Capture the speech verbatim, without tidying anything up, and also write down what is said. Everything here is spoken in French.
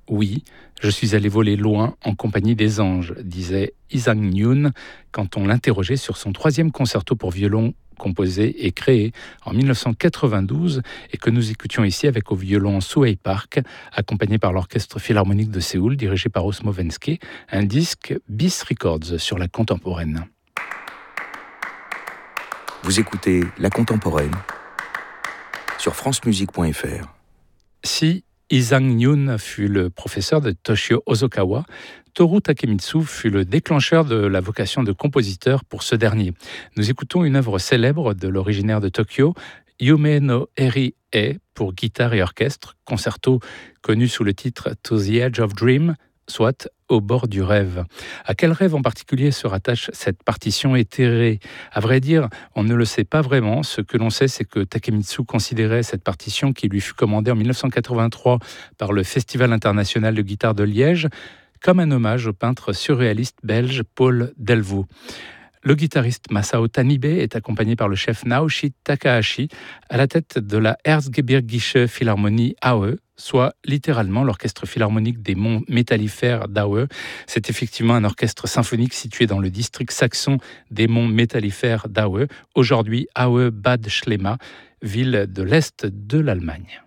Oui, je suis allé voler loin en compagnie des anges, disait Isang Nyun quand on l'interrogeait sur son troisième concerto pour violon composé et créé en dix-neuf cent quatre-vingt-douze et que nous écoutions ici avec au violon Suey Park, accompagné par l'Orchestre Philharmonique de Séoul, dirigé par Osmo Venske, un disque Bis Records sur la contemporaine. Vous écoutez La Contemporaine sur francemusique point f r. Si Isang Nyun fut le professeur de Toshio Hosokawa, Toru Takemitsu fut le déclencheur de la vocation de compositeur pour ce dernier. Nous écoutons une œuvre célèbre de l'originaire de Tokyo, Yume no Eri e pour guitare et orchestre, concerto connu sous le titre To the Edge of Dream, soit au bord du rêve. À quel rêve en particulier se rattache cette partition éthérée ? À vrai dire, on ne le sait pas vraiment. Ce que l'on sait, c'est que Takemitsu considérait cette partition qui lui fut commandée en dix-neuf cent quatre-vingt-trois par le Festival international de guitare de Liège comme un hommage au peintre surréaliste belge Paul Delvaux. Le guitariste Masao Tanibe est accompagné par le chef Naoshi Takahashi à la tête de la Erzgebirgische Philharmonie Aue, soit littéralement l'orchestre philharmonique des monts métallifères d'Aue. C'est effectivement un orchestre symphonique situé dans le district saxon des monts métallifères d'Aue, aujourd'hui Aue-Bad Schlema, ville de l'Est de l'Allemagne.